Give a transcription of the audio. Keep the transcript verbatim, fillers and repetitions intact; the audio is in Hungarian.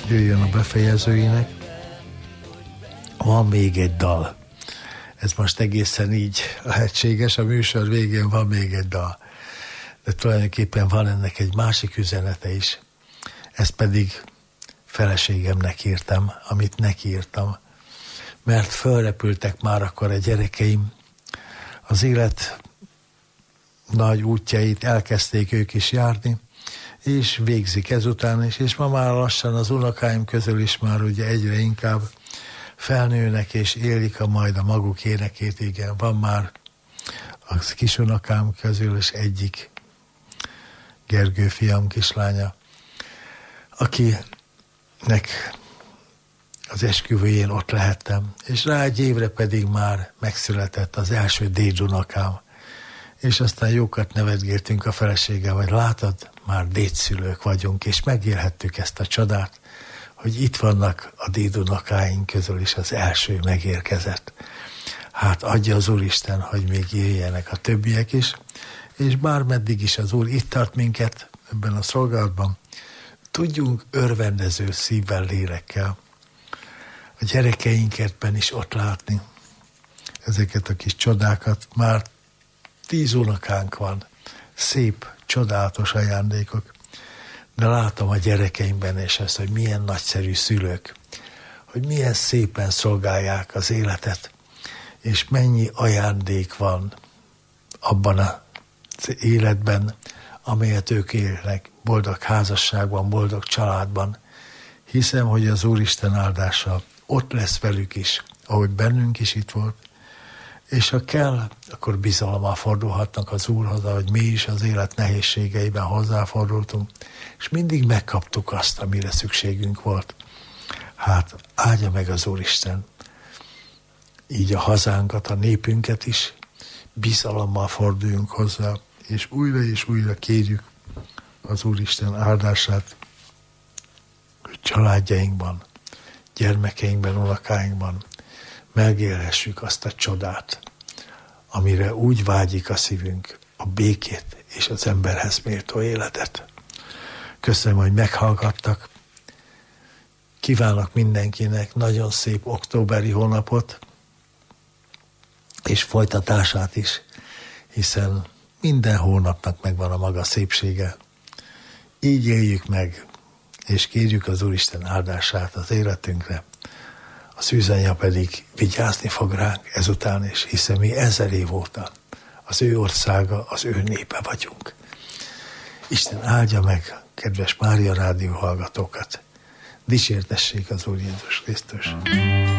jöjjön a befejezőinek. Van még egy dal. Ez most egészen így lehetséges, a műsor végén van még egy dal. De tulajdonképpen van ennek egy másik üzenete is. Ezt pedig feleségemnek írtam, amit neki írtam. Mert fölrepültek már akkor a gyerekeim. Az élet nagy útjait elkezdték ők is járni, és végzik ezután is, és ma már lassan az unokáim közül is már ugye egyre inkább felnőnek, és élik a majd a maguk énekét, igen. Van már a kisunokám közül is egyik, Gergő fiam kislánya, akinek az esküvőjén ott lehettem, és rá egy évre pedig már megszületett az első dédunokám, és aztán jókat nevetgéltünk a feleséggel, hogy látod, már dédszülők vagyunk, és megélhettük ezt a csodát, hogy itt vannak a dédunokáink közül is az első megérkezett. Hát adja az Úristen, hogy még jöjjenek a többiek is, és bármeddig is az Úr itt tart minket ebben a szolgálatban, tudjunk örvendező szívvel, lélekkel a gyerekeinketben is ott látni ezeket a kis csodákat. Már tíz unokánk van, szép, csodálatos ajándékok, de látom a gyerekeimben és ezt, hogy milyen nagyszerű szülők, hogy milyen szépen szolgálják az életet, és mennyi ajándék van abban az életben, amelyet ők élnek, boldog házasságban, boldog családban. Hiszem, hogy az Úristen áldása ott lesz velük is, ahogy bennünk is itt volt, és ha kell, akkor bizalommal fordulhatnak az Úrhoz, ahogy mi is az élet nehézségeiben hozzáfordultunk, és mindig megkaptuk azt, amire szükségünk volt. Hát áldja meg az Úristen így a hazánkat, a népünket is, bizalommal forduljunk hozzá, és újra és újra kérjük az Úristen áldását, hogy családjainkban, gyermekeinkben, unokáinkban megélhessük azt a csodát, amire úgy vágyik a szívünk, a békét és az emberhez méltó életet. Köszönöm, hogy meghallgattak. Kívánok mindenkinek nagyon szép októberi hónapot, és folytatását is, hiszen minden hónapnak megvan a maga szépsége. Így éljük meg, és kérjük az Úristen áldását az életünkre. A szűzanya pedig vigyázni fog ránk ezután is, hiszen mi ezer év óta az ő országa, az ő népe vagyunk. Isten áldja meg, kedves Mária Rádió hallgatókat. Dicsértessék az Úr Jézus Krisztus.